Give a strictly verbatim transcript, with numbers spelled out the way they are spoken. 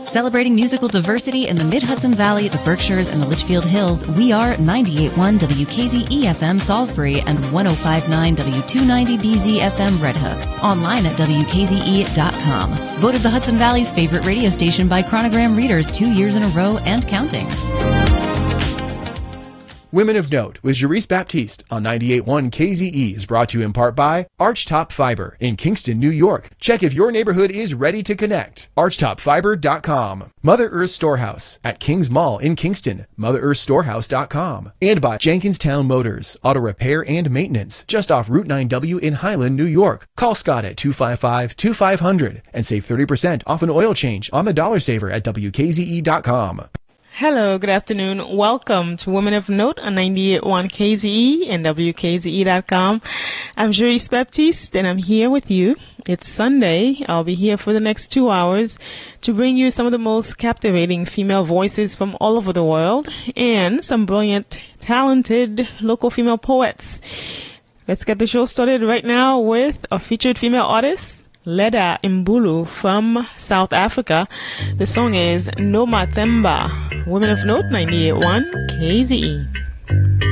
Celebrating musical diversity in the Mid-Hudson Valley, the Berkshires, and the Litchfield Hills, we are ninety-eight point one W K Z E F M Salisbury and one oh five point nine W two ninety B Z F M Red Hook. Online at W K Z E dot com. Voted the Hudson Valley's favorite radio station by Chronogram readers two years in a row and counting. Women of Note with Jerice Baptiste on ninety-eight point one K Z E is brought to you in part by Archtop Fiber in Kingston, New York. Check if your neighborhood is ready to connect. archtop fiber dot com. Mother Earth Storehouse at Kings Mall in Kingston. mother earth storehouse dot com. And by Jenkinstown Motors, auto repair and maintenance, just off Route nine W in Highland, New York. Call Scott at two five five, two five zero zero and save thirty percent off an oil change on the Dollar Saver at W K Z E dot com. Hello, good afternoon. Welcome to Women of Note on ninety-eight point one K Z E and W K Z E dot com. I'm Jerice Baptiste, and I'm here with you. It's Sunday. I'll be here for the next two hours to bring you some of the most captivating female voices from all over the world and some brilliant, talented local female poets. Let's get the show started right now with a featured female artist, Leda Mbulu from South Africa. The song is No Mathemba. Women of Note, ninety-eight point one K Z E.